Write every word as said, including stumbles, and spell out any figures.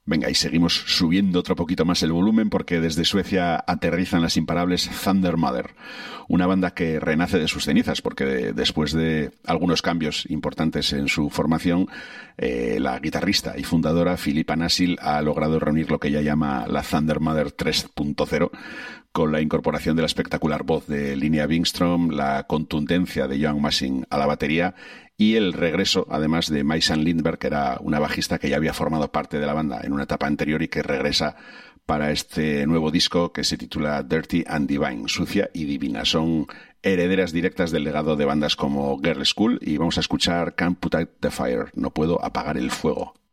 Venga, y seguimos subiendo otro poquito más el volumen porque desde Suecia aterrizan las imparables Thunder Mother, una banda que renace de sus cenizas porque de, después de algunos cambios importantes en su formación, eh, la guitarrista y fundadora Filippa Nasil ha logrado reunir lo que ella llama la Thunder Mother tres punto cero, con la incorporación de la espectacular voz de Linnea Wingstrom, la contundencia de Joan Massing a la batería y el regreso, además, de Maisan Lindberg, que era una bajista que ya había formado parte de la banda en una etapa anterior y que regresa para este nuevo disco que se titula Dirty and Divine, sucia y divina. Son herederas directas del legado de bandas como Girl School y vamos a escuchar Can't Put Out the Fire, no puedo apagar el fuego.